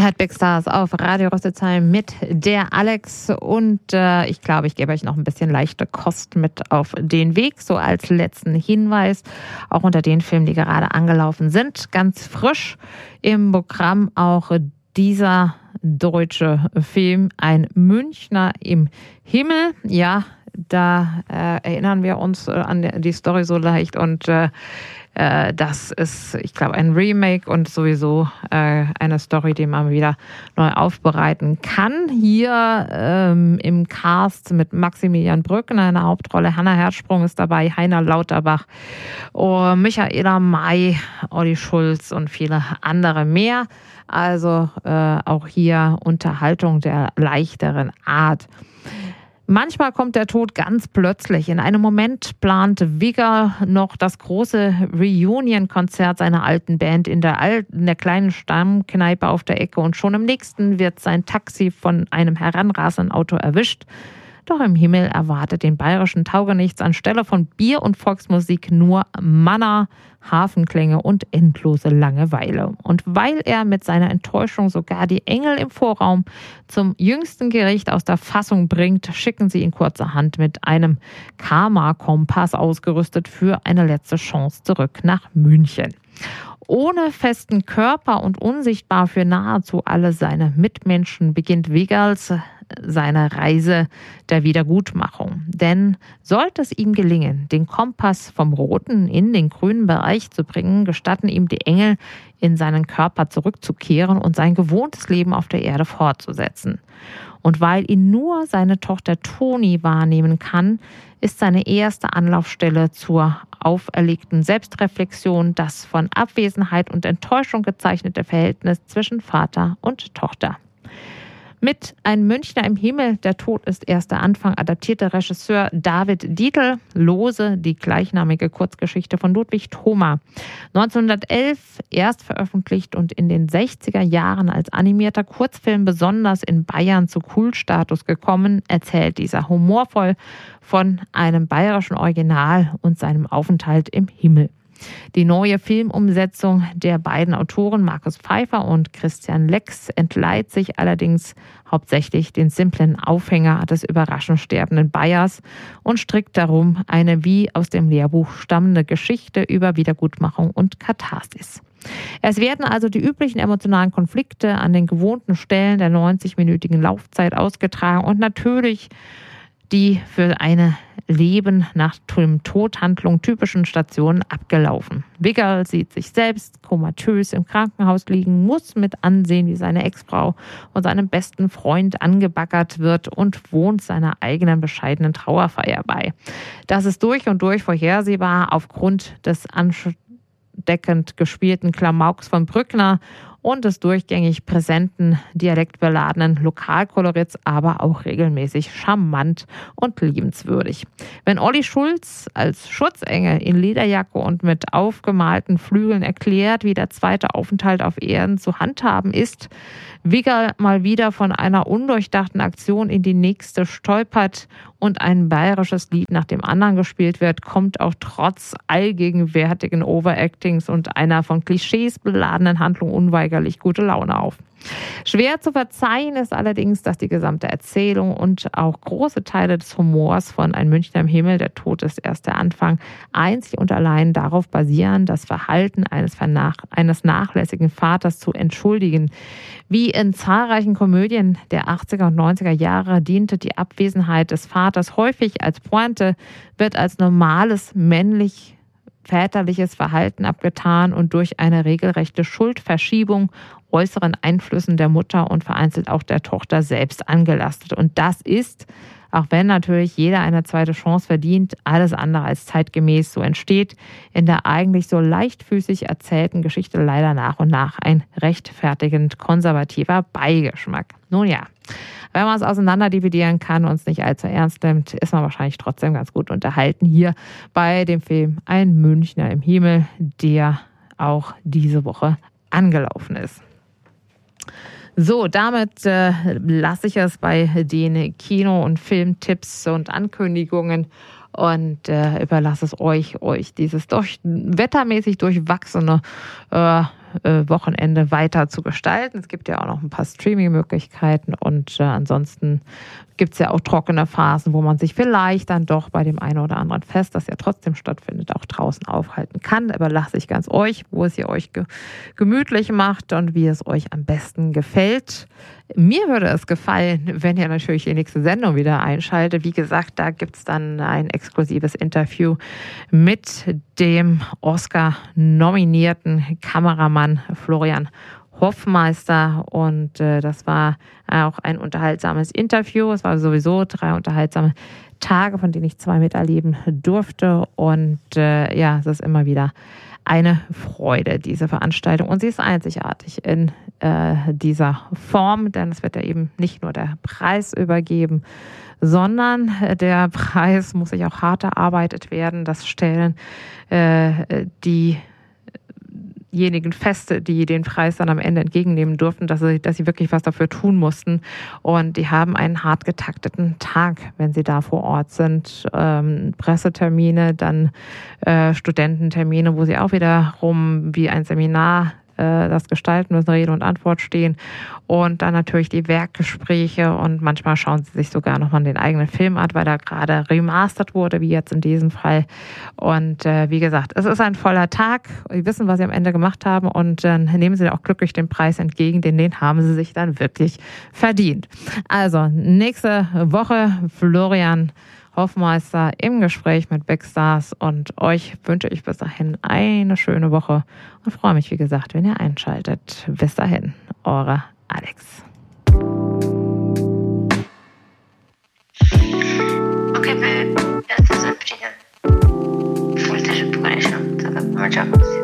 hört Big Stars auf Radio Rüsselsheim mit der Alex und ich glaube, ich gebe euch noch ein bisschen leichte Kost mit auf den Weg, so als letzten Hinweis, auch unter den Filmen, die gerade angelaufen sind. Ganz frisch im Programm auch dieser deutsche Film, ein Münchner im Himmel. Ja, da erinnern wir uns an die Story so leicht und das ist, ich glaube, ein Remake und sowieso eine Story, die man wieder neu aufbereiten kann. Hier im Cast mit Maximilian Brückner in der Hauptrolle, Hannah Herzsprung ist dabei, Heiner Lauterbach, Michaela May, Olli Schulz und viele andere mehr. Also auch hier Unterhaltung der leichteren Art. Manchmal kommt der Tod ganz plötzlich. In einem Moment plant Wigger noch das große Reunion-Konzert seiner alten Band in der kleinen Stammkneipe auf der Ecke und schon im nächsten wird sein Taxi von einem heranrasenden Auto erwischt. Doch im Himmel erwartet den bayerischen Taugenichts anstelle von Bier und Volksmusik nur Manna, Hafenklänge und endlose Langeweile. Und weil er mit seiner Enttäuschung sogar die Engel im Vorraum zum jüngsten Gericht aus der Fassung bringt, schicken sie ihn kurzerhand mit einem Karma-Kompass ausgerüstet für eine letzte Chance zurück nach München. Ohne festen Körper und unsichtbar für nahezu alle seine Mitmenschen beginnt Wiggals seine Reise der Wiedergutmachung. Denn sollte es ihm gelingen, den Kompass vom roten in den grünen Bereich zu bringen, gestatten ihm die Engel, in seinen Körper zurückzukehren und sein gewohntes Leben auf der Erde fortzusetzen. Und weil ihn nur seine Tochter Toni wahrnehmen kann, ist seine erste Anlaufstelle zur auferlegten Selbstreflexion das von Abwesenheit und Enttäuschung gezeichnete Verhältnis zwischen Vater und Tochter. Mit Ein Münchner im Himmel, der Tod ist erst der Anfang, adaptierte Regisseur David Dietl Lose die gleichnamige Kurzgeschichte von Ludwig Thoma. 1911 erst veröffentlicht und in den 60er Jahren als animierter Kurzfilm besonders in Bayern zu Kultstatus gekommen, erzählt dieser humorvoll von einem bayerischen Original und seinem Aufenthalt im Himmel. Die neue Filmumsetzung der beiden Autoren Markus Pfeiffer und Christian Lex entleiht sich allerdings hauptsächlich den simplen Aufhänger des überraschend sterbenden Bayers und strickt darum eine wie aus dem Lehrbuch stammende Geschichte über Wiedergutmachung und Katharsis. Es werden also die üblichen emotionalen Konflikte an den gewohnten Stellen der 90-minütigen Laufzeit ausgetragen und natürlich die für eine Leben nach dem Todhandlung typischen Stationen abgelaufen. Wigger sieht sich selbst komatös im Krankenhaus liegen, muss mit ansehen, wie seine Ex-Frau und seinem besten Freund angebaggert wird und wohnt seiner eigenen bescheidenen Trauerfeier bei. Das ist durch und durch vorhersehbar aufgrund des ansteckend gespielten Klamauks von Brückner und des durchgängig präsenten, dialektbeladenen Lokalkolorits, aber auch regelmäßig charmant und liebenswürdig. Wenn Olli Schulz als Schutzengel in Lederjacke und mit aufgemalten Flügeln erklärt, wie der zweite Aufenthalt auf Erden zu handhaben ist, Wigger mal wieder von einer undurchdachten Aktion in die nächste stolpert und ein bayerisches Lied nach dem anderen gespielt wird, kommt auch trotz allgegenwärtigen Overactings und einer von Klischees beladenen Handlung unweigerlich gute Laune auf. Schwer zu verzeihen ist allerdings, dass die gesamte Erzählung und auch große Teile des Humors von Ein Münchner im Himmel, der Tod ist erst der Anfang, einzig und allein darauf basieren, das Verhalten eines nachlässigen Vaters zu entschuldigen. Wie in zahlreichen Komödien der 80er und 90er Jahre diente die Abwesenheit des Vaters häufig als Pointe, wird als normales männlich-väterliches Verhalten abgetan und durch eine regelrechte Schuldverschiebung äußeren Einflüssen der Mutter und vereinzelt auch der Tochter selbst angelastet. Und das ist, auch wenn natürlich jeder eine zweite Chance verdient, alles andere als zeitgemäß. So entsteht in der eigentlich so leichtfüßig erzählten Geschichte leider nach und nach ein rechtfertigend konservativer Beigeschmack. Nun ja, wenn man es auseinanderdividieren kann und es nicht allzu ernst nimmt, ist man wahrscheinlich trotzdem ganz gut unterhalten hier bei dem Film Ein Münchner im Himmel, der auch diese Woche angelaufen ist. So, damit lasse ich es bei den Kino- und Filmtipps und Ankündigungen und überlasse es euch dieses wettermäßig durchwachsene Wochenende weiter zu gestalten. Es gibt ja auch noch ein paar Streaming-Möglichkeiten und ansonsten gibt es ja auch trockene Phasen, wo man sich vielleicht dann doch bei dem einen oder anderen Fest, das ja trotzdem stattfindet, auch draußen aufhalten kann. Überlasse ich ganz euch, wo es ihr euch gemütlich macht und wie es euch am besten gefällt. Mir würde es gefallen, wenn ihr natürlich die nächste Sendung wieder einschaltet. Wie gesagt, da gibt es dann ein exklusives Interview mit dem Oscar-nominierten Kameramann Florian Hoffmeister und das war auch ein unterhaltsames Interview. Es war sowieso 3 unterhaltsame Tage, von denen ich 2 miterleben durfte und ja, es ist immer wieder eine Freude, diese Veranstaltung. Und sie ist einzigartig in dieser Form, denn es wird ja eben nicht nur der Preis übergeben, sondern der Preis muss sich auch hart erarbeitet werden. Das stellen diejenigen fest, die den Preis dann am Ende entgegennehmen durften, dass sie wirklich was dafür tun mussten. Und die haben einen hart getakteten Tag, wenn sie da vor Ort sind. Pressetermine, dann Studententermine, wo sie auch wiederum wie ein Seminar das gestalten müssen, Rede und Antwort stehen und dann natürlich die Werkgespräche und manchmal schauen sie sich sogar nochmal den eigenen Film an, weil da gerade remastert wurde, wie jetzt in diesem Fall. Und wie gesagt, es ist ein voller Tag. Sie wissen, was sie am Ende gemacht haben und dann nehmen sie auch glücklich den Preis entgegen, den haben sie sich dann wirklich verdient. Also, nächste Woche Florian Hoffmeister im Gespräch mit Big Stars und euch wünsche ich bis dahin eine schöne Woche und freue mich, wie gesagt, wenn ihr einschaltet. Bis dahin, eure Alex. Okay, babe, ja to zapříjde. Furt, že pokračujem, tak mám čas.